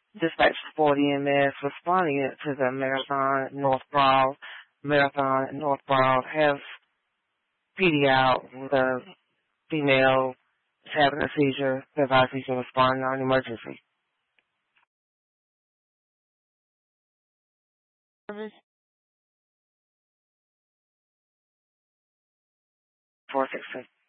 Dispatch 40 EMS responding to the Marathon North Broad has PD out with a female having a seizure. The advice you can respond on emergency. Service 466.